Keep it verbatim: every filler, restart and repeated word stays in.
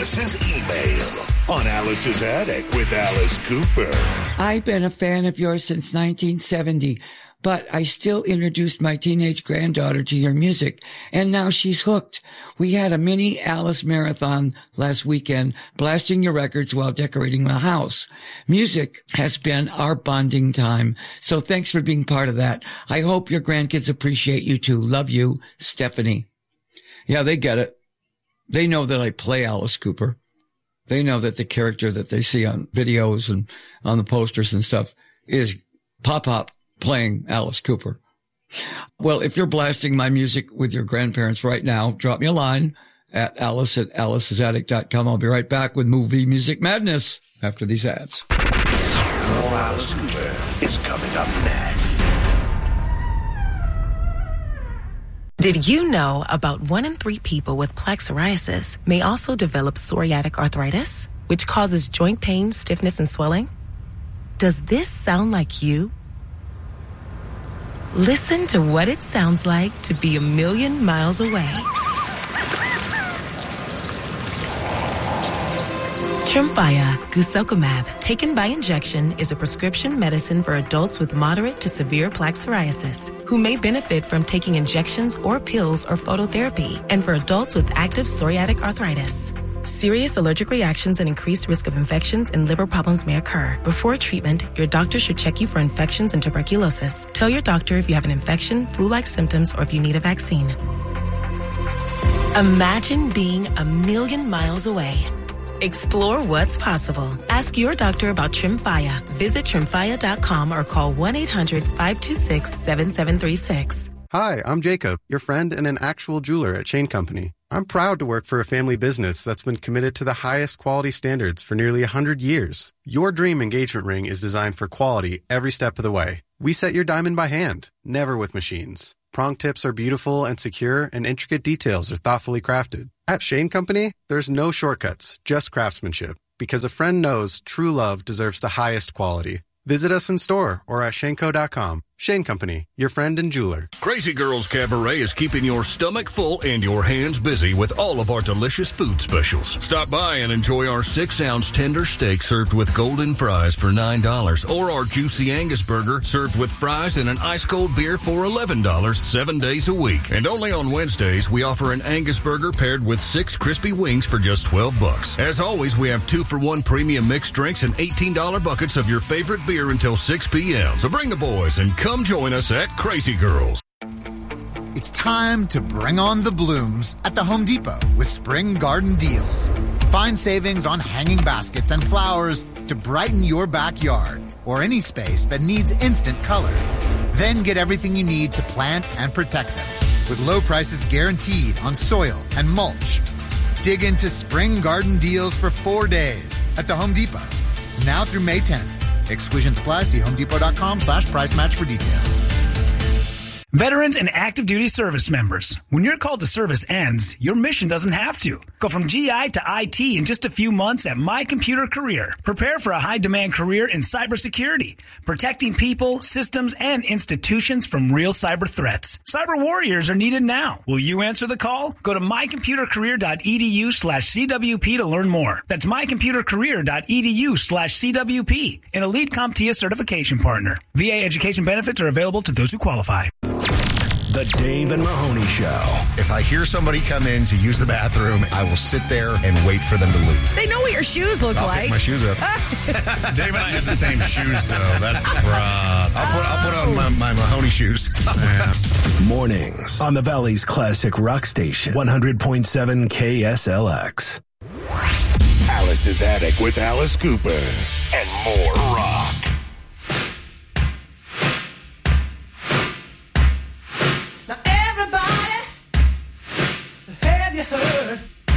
Alice's email on Alice's Attic with Alice Cooper. I've been a fan of yours since nineteen seventy, but I still introduced my teenage granddaughter to your music, and now she's hooked. We had a mini Alice marathon last weekend, blasting your records while decorating the house. Music has been our bonding time, so thanks for being part of that. I hope your grandkids appreciate you too. Love you, Stephanie. Yeah, they get it. They know that I play Alice Cooper. They know that the character that they see on videos and on the posters and stuff is Pop-Pop playing Alice Cooper. Well, if you're blasting my music with your grandparents right now, drop me a line at alice at alice's attic dot com. I'll be right back with Movie Music Madness after these ads. More Alice Cooper is coming up next. Did you know about one in three people with plaque psoriasis may also develop psoriatic arthritis, which causes joint pain, stiffness, and swelling? Does this sound like you? Listen to what it sounds like to be a million miles away. Tremfya guselkumab, taken by injection, is a prescription medicine for adults with moderate to severe plaque psoriasis who may benefit from taking injections or pills or phototherapy, and for adults with active psoriatic arthritis. Serious allergic reactions and increased risk of infections and liver problems may occur. Before treatment, your doctor should check you for infections and tuberculosis. Tell your doctor if you have an infection, flu-like symptoms, or if you need a vaccine. Imagine being a million miles away. Explore what's possible. Ask your doctor about Tremfya. Visit tremfya dot com or call one eight hundred five two six seven seven three six. Hi, I'm Jacob, your friend and an actual jeweler at Shane Company. I'm proud to work for a family business that's been committed to the highest quality standards for nearly one hundred years. Your dream engagement ring is designed for quality every step of the way. We set your diamond by hand, never with machines. Prong tips are beautiful and secure, and intricate details are thoughtfully crafted. At Shane Company, there's no shortcuts, just craftsmanship. Because a friend knows true love deserves the highest quality. Visit us in store or at shane co dot com. Shane Company, your friend and jeweler. Crazy Girls Cabaret is keeping your stomach full and your hands busy with all of our delicious food specials. Stop by and enjoy our six-ounce tender steak served with golden fries for nine dollars, or our juicy Angus burger served with fries and an ice-cold beer for eleven dollars seven days a week. And only on Wednesdays, we offer an Angus burger paired with six crispy wings for just twelve bucks. As always, we have two-for-one premium mixed drinks and eighteen dollars buckets of your favorite beer until six p.m. So bring the boys and come join us at Crazy Girls. It's time to bring on the blooms at the Home Depot with spring garden deals. Find savings on hanging baskets and flowers to brighten your backyard or any space that needs instant color. Then get everything you need to plant and protect them with low prices guaranteed on soil and mulch. Dig into spring garden deals for four days at the Home Depot. Now through May tenth. Exclusions apply. See homedepot.com slash price match for details. Veterans and active duty service members, when your call to service ends, your mission doesn't have to. Go from G I to I T in just a few months at My Computer Career. Prepare for a high-demand career in cybersecurity, protecting people, systems, and institutions from real cyber threats. Cyber warriors are needed now. Will you answer the call? Go to mycomputercareer.edu slash CWP to learn more. That's mycomputercareer.edu slash CWP, an elite CompTIA certification partner. V A education benefits are available to those who qualify. The Dave and Mahoney Show. If I hear somebody come in to use the bathroom, I will sit there and wait for them to leave. They know what your shoes look I'll like. pick my shoes up. Dave and I have the same shoes, though. That's the problem. I'll put, I'll put on my, my Mahoney shoes. Yeah. Mornings on the Valley's classic rock station, one hundred point seven K S L X. Alice's Attic with Alice Cooper and more rock.